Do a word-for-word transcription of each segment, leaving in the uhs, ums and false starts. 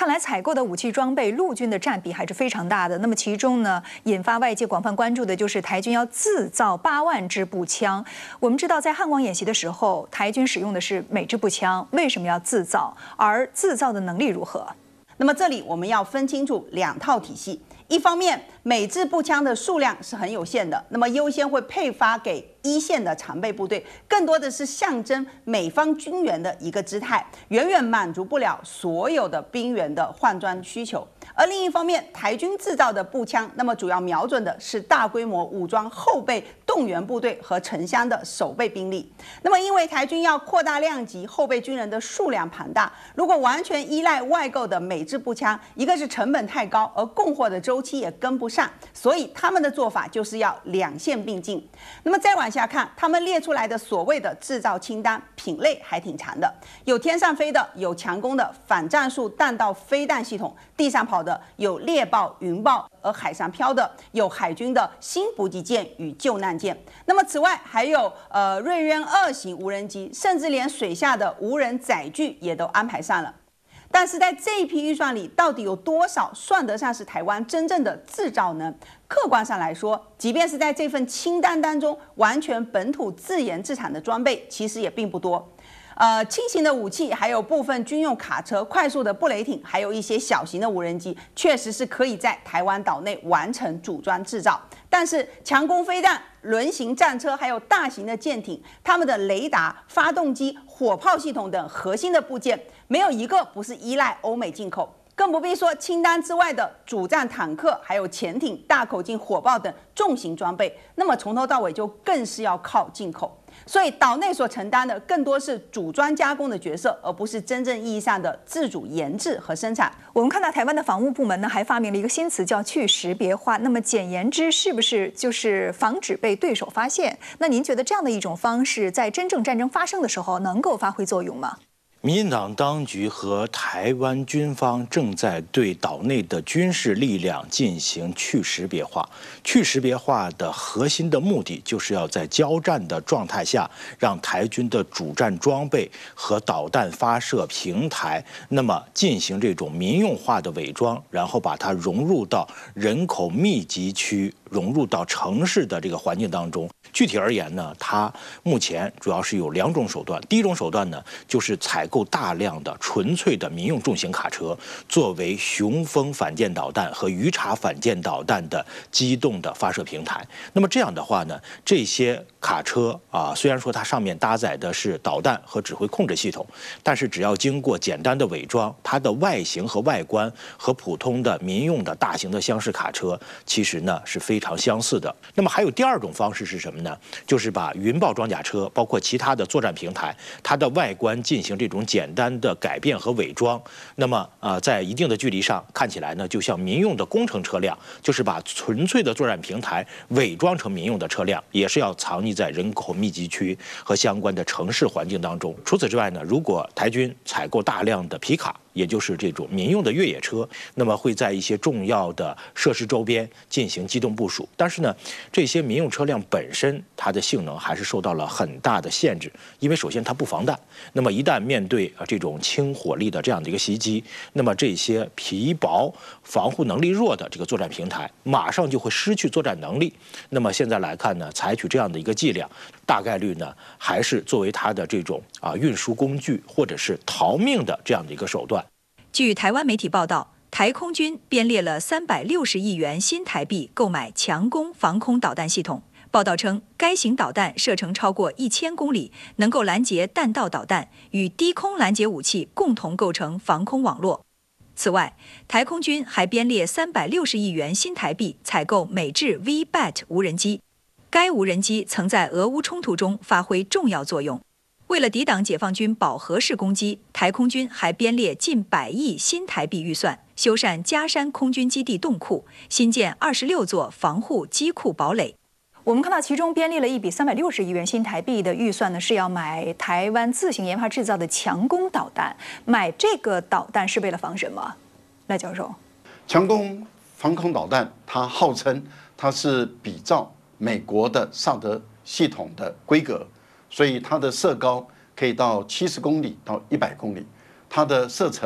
看来采购的武器装备，陆军的占比还是非常大的。那么其中呢，引发外界广泛关注的就是台军要自造八万支步枪。我们知道，在汉光演习的时候，台军使用的是美制步枪，为什么要自造？而自造的能力如何？ 那么这里我们要分清楚两套体系。一方面，美制步枪的数量是很有限的，那么优先会配发给一线的常备部队，更多的是象征美方军援的一个姿态，远远满足不了所有的兵员的换装需求。而另一方面，台军制造的步枪，那么主要瞄准的是大规模武装后备动员部队和城乡的守备兵力。那么，因为台军要扩大量级，后备军人的数量庞大，如果完全依赖外购的美制步枪，一个是成本太高，而供货的周期也跟不上，所以他们的做法就是要两线并进。那么再往下看，他们列出来的所谓的制造清单品类还挺长的，有天上飞的，有强攻的反战术弹道飞弹系统，地上跑的有猎豹、云豹，而海上飘的有海军的新补给舰与救难舰。那么此外还有呃瑞渊二型无人机，甚至连水下的无人载具也都安排上了。但是在这一批预算里，到底有多少算得上是台湾真正的制造呢？客观上来说，即便是在这份清单当中，完全本土自研自产的装备其实也并不多。呃，轻型的武器，还有部分军用卡车、快速的布雷艇，还有一些小型的无人机，确实是可以在台湾岛内完成组装制造。但是强攻飞弹、轮型战车，还有大型的舰艇，它们的雷达、发动机、火炮系统等核心的部件，没有一个不是依赖欧美进口。更不必说清单之外的主战坦克、还有潜艇、大口径火炮等重型装备，那么从头到尾就更是要靠进口。所以岛内所承担的更多是组装加工的角色，而不是真正意义上的自主研制和生产。 我们看到台湾的防务部门呢，还发明了一个新词叫去识别化。那么简言之，是不是就是防止被对手发现？那您觉得这样的一种方式，在真正战争发生的时候能够发挥作用吗？ 民进党当局和台湾军方正在对岛内的军事力量进行去识别化。去识别化的核心的目的，就是要在交战的状态下，让台军的主战装备和导弹发射平台，那么进行这种民用化的伪装，然后把它融入到人口密集区、融入到城市的这个环境当中。具体而言呢，它目前主要是有两种手段。第一种手段呢，就是采购大量的纯粹的民用重型卡车，作为雄风反舰导弹和鱼叉反舰导弹的机动的发射平台。那么这样的话呢，这些卡车啊，虽然说它上面搭载的是导弹和指挥控制系统，但是只要经过简单的伪装，它的外形和外观和普通的民用的大型的厢式卡车其实呢是非常相似的。那么还有第二种方式是什么呢？就是把云豹装甲车，包括其他的作战平台，它的外观进行这种简单的改变和伪装。那么呃，在一定的距离上看起来呢，就像民用的工程车辆，就是把纯粹的作战平台伪装成民用的车辆，也是要藏匿在人口密集区和相关的城市环境当中。除此之外呢，如果台军采购大量的皮卡，也就是这种民用的越野车，那么会在一些重要的设施周边进行机动部署。但是呢，这些民用车辆本身它的性能还是受到了很大的限制，因为首先它不防弹，那么一旦面对这种轻火力的这样的一个袭击，那么这些皮薄、防护能力弱的这个作战平台马上就会失去作战能力。那么现在来看呢，采取这样的一个伎俩，大概率呢还是作为它的这种啊运输工具或者是逃命的这样的一个手段。 据台湾媒体报道，台空军编列了三百六十亿元新台币购买强攻防空导弹系统。报道称，该型导弹射程超过一千公里，能够拦截弹道导弹，与低空拦截武器共同构成防空网络。此外，台空军还编列三百六十亿元新台币采购美制 V B A T 无人机。该无人机曾在俄乌冲突中发挥重要作用。为了抵挡解放军饱和式攻击，台空军还编列近百亿新台币预算，修缮嘉山空军基地洞库，新建二十六座防护机库堡垒。 我们看到其中编列了一笔三百六十亿元新台币的预算呢，是要买台湾自行研发制造的强攻导弹。买这个导弹是为了防什么？赖教授， 强攻防空导弹，它号称它是比照美国的萨德系统的规格。所以它的射高可以到七十公里到一百公里，它的射程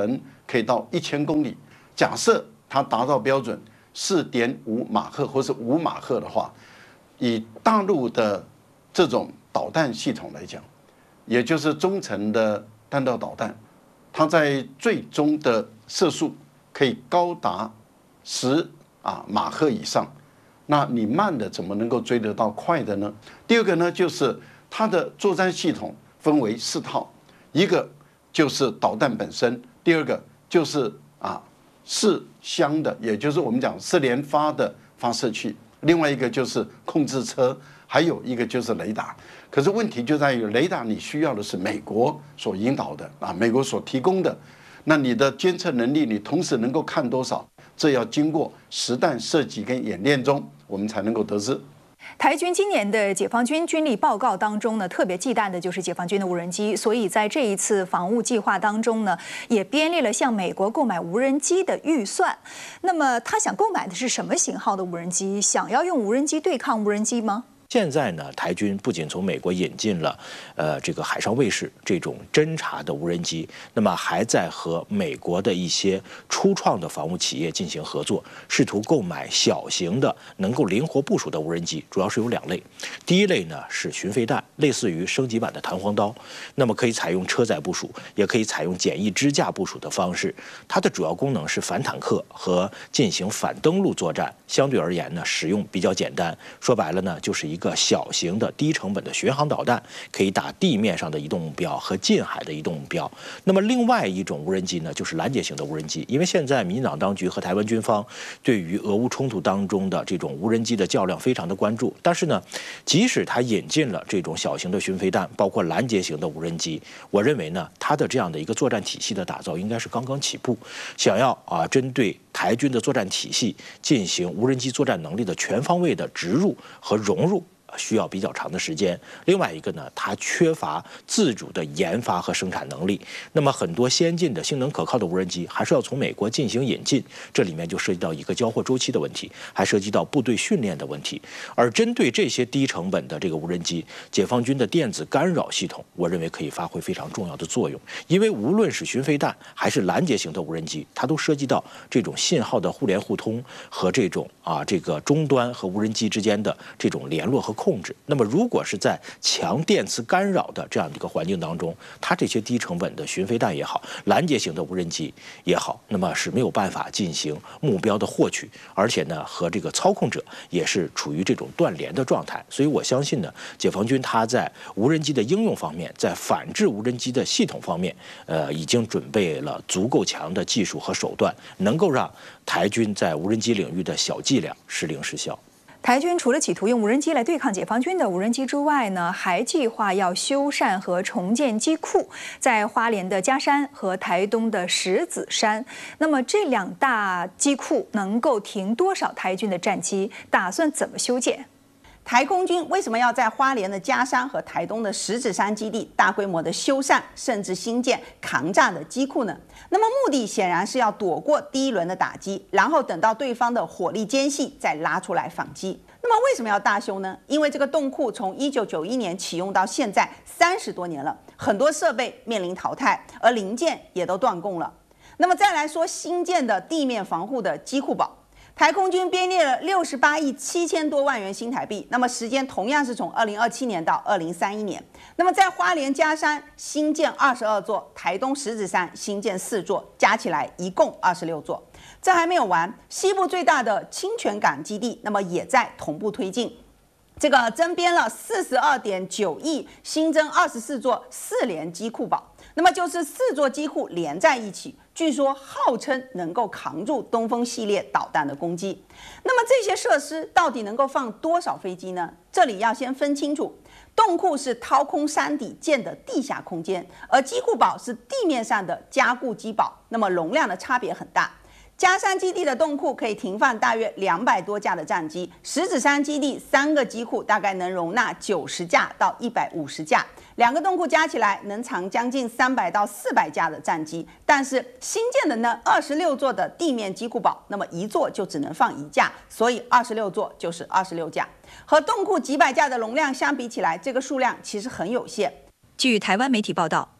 可以到一千公里。假设它达到标准四点五马赫或是五马赫的话，以大陆的这种导弹系统来讲，也就是中程的弹道导弹，它在最终的射速可以高达十啊马赫以上。那你慢的怎么能够追得到快的呢？第二个呢，就是它的作战系统分为四套，一个就是导弹本身，第二个就是啊四箱的，也就是我们讲四连发的发射器，另外一个就是控制车，还有一个就是雷达。可是问题就在于雷达你需要的是美国所引导的啊，美国所提供的，那你的监测能力你同时能够看多少？这要经过实弹射击跟演练中，我们才能够得知。 台军今年的解放军军力报告当中呢，特别忌惮的就是解放军的无人机，所以在这一次防务计划当中呢，也编列了向美国购买无人机的预算。那么他想购买的是什么型号的无人机？想要用无人机对抗无人机吗？ 现在呢，台军不仅从美国引进了，呃，这个海上卫士这种侦察的无人机，那么还在和美国的一些初创的防务企业进行合作，试图购买小型的能够灵活部署的无人机，主要是有两类。第一类呢是巡飞弹，类似于升级版的弹簧刀，那么可以采用车载部署，也可以采用简易支架部署的方式。它的主要功能是反坦克和进行反登陆作战，相对而言呢，使用比较简单。说白了呢，就是一个小型的低成本的巡航导弹，可以打地面上的移动目标和近海的移动目标。那么另外一种无人机呢，就是拦截型的无人机。因为现在民进党当局和台湾军方对于俄乌冲突当中的这种无人机的较量非常的关注，但是呢，即使它引进了这种小型的巡飞弹，包括拦截型的无人机，我认为呢，它的这样的一个作战体系的打造应该是刚刚起步。想要啊针对台军的作战体系进行无人机作战能力的全方位的植入和融入，需要比较长的时间。另外一个呢，它缺乏自主的研发和生产能力。那么很多先进的、性能可靠的无人机还是要从美国进行引进，这里面就涉及到一个交货周期的问题，还涉及到部队训练的问题。而针对这些低成本的这个无人机，解放军的电子干扰系统，我认为可以发挥非常重要的作用。因为无论是巡飞弹还是拦截型的无人机，它都涉及到这种信号的互联互通和这种啊这个终端和无人机之间的这种联络和控制。那么如果是在强电磁干扰的这样的一个环境当中，它这些低成本的巡飞弹也好，拦截型的无人机也好，那么是没有办法进行目标的获取，而且呢和这个操控者也是处于这种断联的状态。所以我相信呢，解放军它在无人机的应用方面，在反制无人机的系统方面，呃，已经准备了足够强的技术和手段，能够让台军在无人机领域的小伎俩时灵时效。 台军除了企图用无人机来对抗解放军的无人机之外呢，还计划要修缮和重建机库，在花莲的佳山和台东的石子山。那么这两大机库能够停多少台军的战机？打算怎么修建？ 台空军为什么要在花莲的佳山和台东的石子山基地大规模的修缮，甚至新建扛炸的机库呢？那么目的显然是要躲过第一轮的打击，然后等到对方的火力间隙再拉出来反击。那么为什么要大修呢？因为这个洞库从一九九一年启用到现在三十多年了，很多设备面临淘汰，而零件也都断供了。那么再来说新建的地面防护的机库堡。台空军编列了六十八亿七千多万元新台币，那么时间同样是从二零二七年到二零三一年。那么在花莲佳山新建二十二座，台东石子山新建四座，加起来一共二十六座。这还没有完，西部最大的清泉港基地，那么也在同步推进。这个增编了四十二点九亿，新增二十四座四联机库堡，那么就是四座机库连在一起。据说号称能够扛住东风系列导弹的攻击。那么这些设施到底能够放多少飞机呢？这里要先分清楚，洞库是掏空山底建的地下空间，而机库堡是地面上的加固机堡，那么容量的差别很大。佳山基地的洞库可以停放大约两百多架的战机，石子山基地三个机库大概能容纳九十架到一百五十架，两个洞库加起来能藏将近三百到四百架的战机。但是新建的呢二十六座的地面机库堡，那么一座就只能放一架，所以二十六座就是二十六架，和洞库几百架的容量相比起来，这个数量其实很有限。 据台湾媒体报道，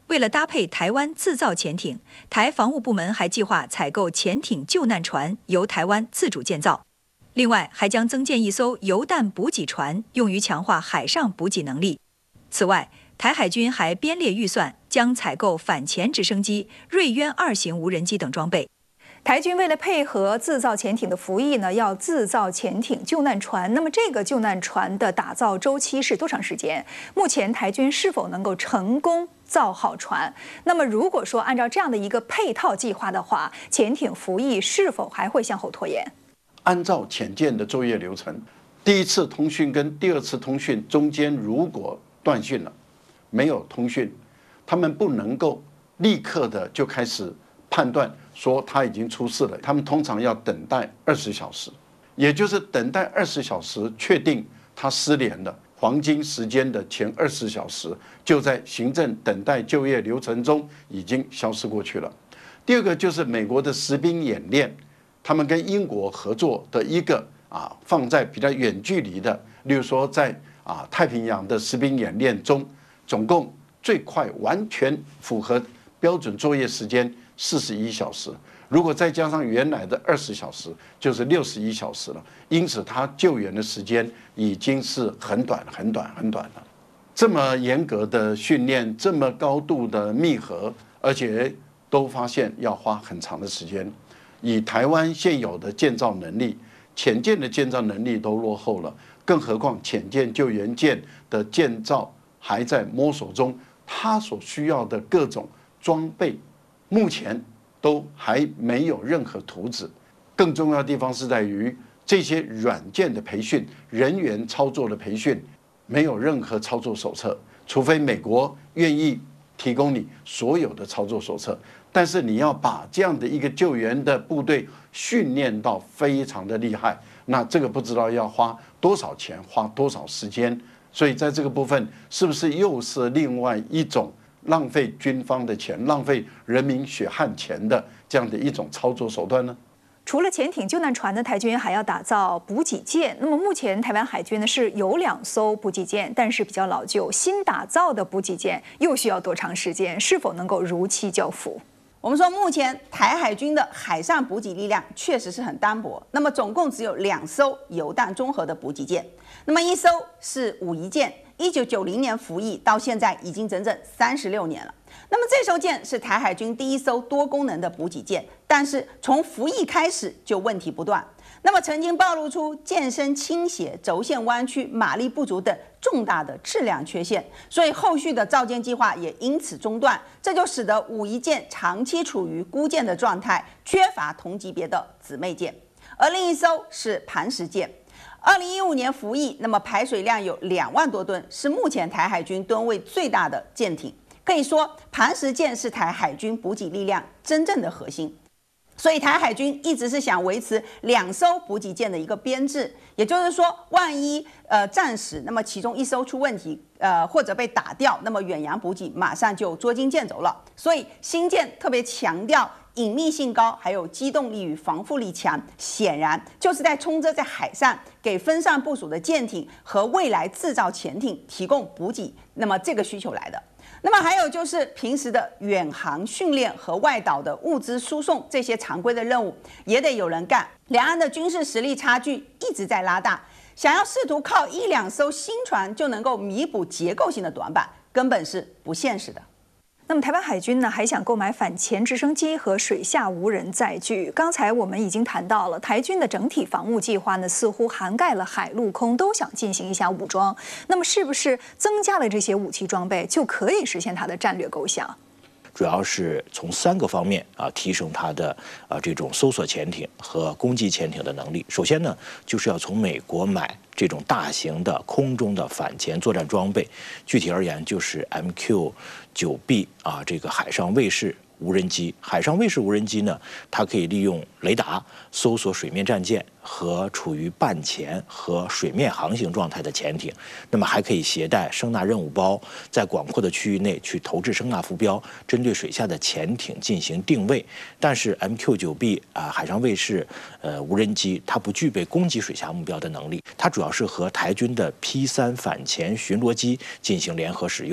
为了搭配台湾自造潜艇，台防务部门还计划采购潜艇救难船，由台湾自主建造。另外，还将增建一艘油弹补给船，用于强化海上补给能力。此外，台海军还编列预算，将采购反潜直升机、瑞渊二型无人机等装备。 台军为了配合自造潜艇的服役呢，要自造潜艇救难船。那么这个救难船的打造周期是多长时间？目前台军是否能够成功造好船？那么如果说按照这样的一个配套计划的话，潜艇服役是否还会向后拖延？ 按照潜舰的作业流程，第一次通讯跟第二次通讯中间如果断讯了，没有通讯，他们不能够立刻的就开始判断说他已经出事了，他们通常要等待二十小时，也就是等待二十小时，确定他失联了。黄金时间的前二十小时，就在行政等待就业流程中已经消失过去了。第二个就是美国的实兵演练，他们跟英国合作的一个啊，放在比较远距离的，例如说在啊太平洋的实兵演练中，总共最快完全符合标准作业时间四十一小时，如果再加上原来的二十小时，就是六十一小时了。因此，它救援的时间已经是很短、很短、很短了。这么严格的训练，这么高度的密合，而且都发现要花很长的时间。以台湾现有的建造能力，潜舰的建造能力都落后了，更何况潜舰救援舰的建造还在摸索中，它所需要的各种装备，目前都还没有任何图纸。更重要的地方是在于这些软件的培训、人员操作的培训，没有任何操作手册，除非美国愿意提供你所有的操作手册。但是你要把这样的一个救援的部队训练到非常的厉害，那这个不知道要花多少钱，花多少时间。所以在这个部分，是不是又是另外一种浪费军方的钱、浪费人民血汗钱的这样的一种操作手段呢？ 除了潜艇救难船呢，台军还要打造补给舰。那么目前台湾海军呢是有两艘补给舰，但是比较老旧，新打造的补给舰又需要多长时间？是否能够如期交付？ 我们说，目前台海军的海上补给力量确实是很单薄。那么总共只有两艘油弹综合的补给舰，那么一艘是武夷舰，一九九零年服役，到现在已经整整三十六年了。那么这艘舰是台海军第一艘多功能的补给舰，但是从服役开始就问题不断。那么曾经暴露出舰身倾斜、轴线弯曲、马力不足等重大的质量缺陷，所以后续的造舰计划也因此中断，这就使得武夷舰长期处于孤舰的状态，缺乏同级别的姊妹舰。而另一艘是磐石舰，二零一五年服役，那么排水量有两万多吨，是目前台海军吨位最大的舰艇。可以说，磐石舰是台海军补给力量真正的核心。所以台海军一直是想维持两艘补给舰的一个编制，也就是说，万一呃战时那么其中一艘出问题，呃或者被打掉，那么远洋补给马上就捉襟见肘了。所以新舰特别强调隐秘性高，还有机动力与防护力强，显然就是在冲着在海上给分散部署的舰艇和未来制造潜艇提供补给，那么这个需求来的。那么还有就是平时的远航训练和外岛的物资输送，这些常规的任务也得有人干。两岸的军事实力差距一直在拉大，想要试图靠一两艘新船就能够弥补结构性的短板，根本是不现实的。 那么台湾海军呢，还想购买反潜直升机和水下无人载具。刚才我们已经谈到了，台军的整体防务计划呢，似乎涵盖了海陆空，都想进行一下武装。那么是不是增加了这些武器装备，就可以实现它的战略构想？ 主要是从三个方面啊提升它的啊这种搜索潜艇和攻击潜艇的能力。首先呢，就是要从美国买这种大型的空中的反潜作战装备，具体而言就是 M Q 九 B 啊这个海上卫士无人机。海上卫士无人机呢，它可以利用雷达搜索水面战舰和处于半潜和水面航行状态的潜艇，那么还可以携带声纳任务包，在广阔的区域内去投掷声纳浮标，针对水下的潜艇进行定位。但是 M Q 九 B 啊海上卫士呃无人机，它不具备攻击水下目标的能力，它主要是和台军的 P 三反潜巡逻机进行联合使用。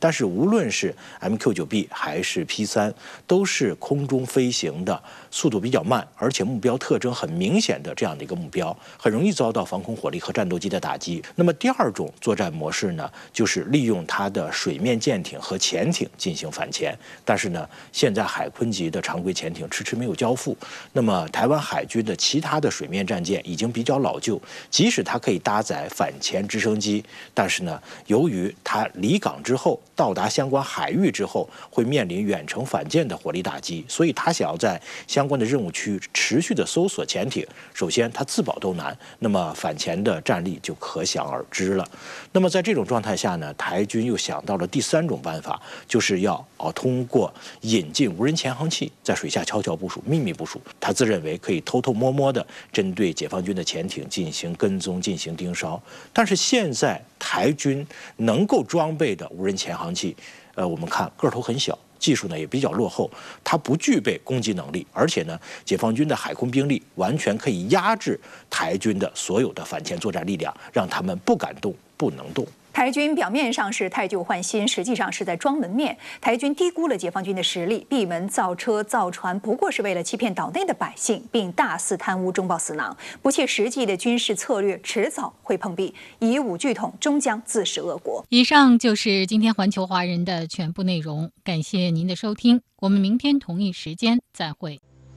但是无论是 M Q 九 B 还是 P 三，都是空中飞行的速度比较慢，而且目标特征很明显的这样的一个目标，很容易遭到防空火力和战斗机的打击。那么第二种作战模式呢，就是利用它的水面舰艇和潜艇进行反潜。但是呢，现在海鲲级的常规潜艇迟迟没有交付。那么台湾海军的其他的水面战舰已经比较老旧，即使它可以搭载反潜直升机，但是呢，由于它离港之后到达相关海域之后，会面临远程反舰的火力打击，所以它想要在相关的任务区持续的搜索潜艇，首先它自保都难，那么反潜的战力就可想而知了。那么在这种状态下呢，台军又想到了第三种办法，就是要啊通过引进无人潜航器，在水下悄悄部署、秘密部署。他自认为可以偷偷摸摸的针对解放军的潜艇进行跟踪、进行盯梢。但是现在台军能够装备的无人潜航器，呃，我们看个头很小。技术呢也比较落后，它不具备攻击能力，而且呢，解放军的海空兵力完全可以压制台军的所有的反潜作战力量，让他们不敢动、不能动。 台军表面上是汰旧换新，实际上是在装门面。台军低估了解放军的实力，闭门造车造船，不过是为了欺骗岛内的百姓，并大肆贪污、中饱私囊，不切实际的军事策略，迟早会碰壁。以武拒统，终将自食恶果。 以上就是今天环球华人的全部内容，感谢您的收听，我们明天同一时间再会。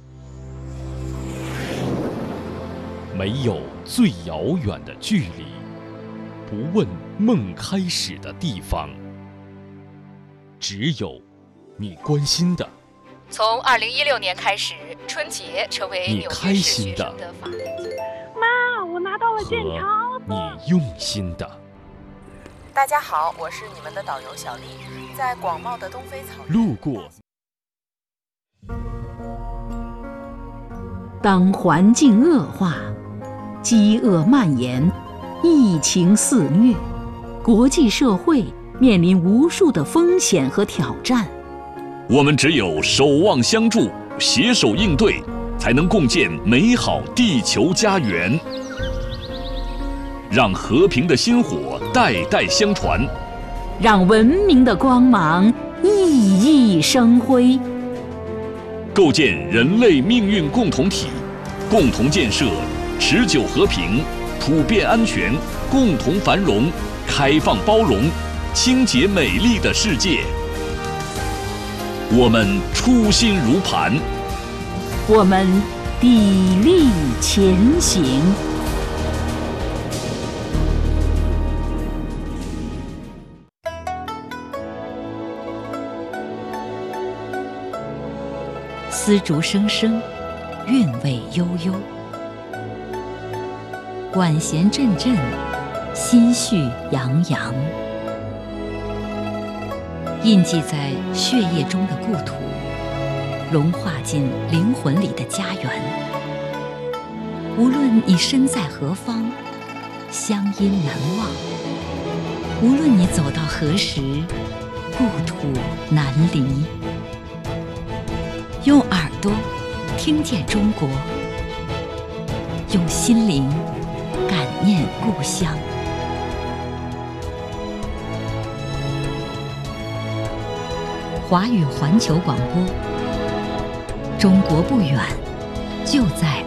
没有最遥远的距离，不问梦开始的地方，只有你关心的。 从二零一六年开始，春节成为你纽约市开心的学生的法定节日。 妈，我拿到了健和康。 你用心的。 大家好，我是你们的导游小丽，在广袤的东非草原路过。 当环境恶化，饥饿蔓延，疫情肆虐，国际社会面临无数的风险和挑战。 我们只有守望相助，携手应对，才能共建美好地球家园。让和平的薪火代代相传， 让文明的光芒熠熠生辉。 构建人类命运共同体，共同建设持久和平、普遍安全、共同繁荣、开放包容、清洁美丽的世界。我们初心如磐， 我们砥砺前行。 丝竹声声，韵味悠悠，管弦阵阵，心绪洋洋。印记在血液中的故土，融化进灵魂里的家园。无论你身在何方，乡音难忘；无论你走到何时，故土难离。用耳朵听见中国，用心灵感念故乡。华语环球广播，中国不远，就在